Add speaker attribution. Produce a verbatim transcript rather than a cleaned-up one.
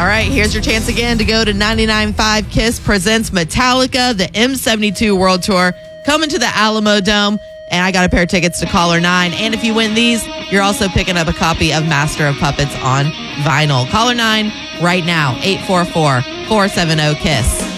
Speaker 1: All right, here's your chance again to go to ninety-nine point five KISS presents Metallica, the M seventy-two World Tour, coming to the Alamo Dome. And I got a pair of tickets to Caller nine. And if you win these, you're also picking up a copy of Master of Puppets on vinyl. Caller nine right now, eight four four, four seven zero, KISS.